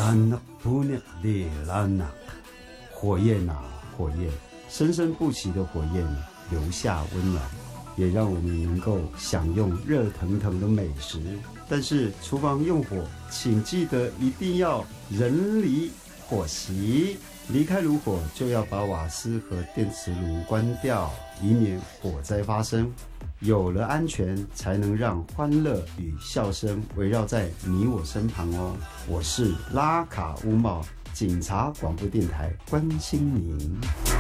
拉纳布涅里拉纳，火焰啊火焰，生生不息的火焰留下温暖，也让我们能够享用热腾腾的美食。但是厨房用火，请记得一定要人离火熄，离开炉火就要把瓦斯和电磁炉关掉，以免火灾发生。有了安全，才能让欢乐与笑声围绕在你我身旁哦。我是拉卡乌茂，警察广播电台，关心您。